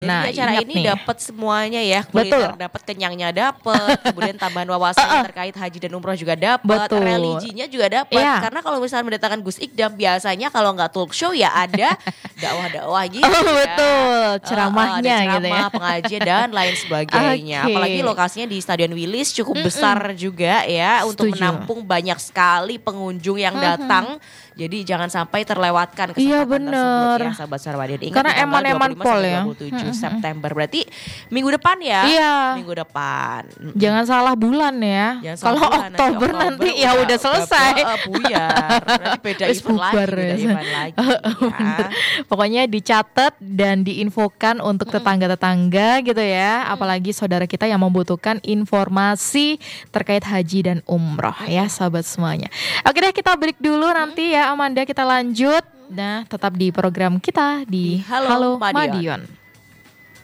Jadi Nah, di acara ingat ini nih. dapat semuanya ya, Betul. kuliner dapat, kenyangnya dapat, kemudian tambahan wawasan terkait haji dan umroh juga dapat, Betul. religinya juga dapat. Iya. Karena kalau misalnya mendatangkan Gus Ikdam biasanya kalau nggak talk show ya ada dakwah-dakwah gitu Oh, ya. betul, ceramahnya ada gitu ya. ceramah, pengajian dan lain sebagainya. Oke. Apalagi lokasinya di Stadion Wilis cukup besar juga ya untuk Setuju. menampung banyak sekali pengunjung yang datang. Jadi jangan sampai terlewatkan Iya, kesempatan tersebut bener. ya sahabat Sarwadin. Ingat Karena di tanggal eman-eman 25 pol sampai ya. 27 September. Berarti minggu depan ya. Iya. Minggu depan. Jangan salah bulan ya. Jangan salah Kalau bulan, Oktober nanti ya udah selesai. Buyar. Berarti beda Wis event lagi. bubar Beda ya. event lagi ya. Pokoknya dicatat dan diinfokan untuk tetangga-tetangga gitu ya. Apalagi saudara kita yang membutuhkan informasi terkait haji dan umroh ya sahabat semuanya. Oke deh, kita break dulu nanti ya Amanda, kita lanjut. Nah, tetap di program kita di Halo Madiun. Madiun.